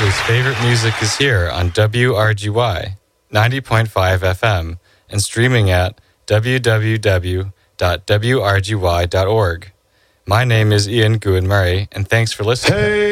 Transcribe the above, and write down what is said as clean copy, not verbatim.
whose favorite music is here on WRGY 90.5 FM and streaming at www.wrgy.org. My name is Ian Gouin Murray, and thanks for listening. Hey!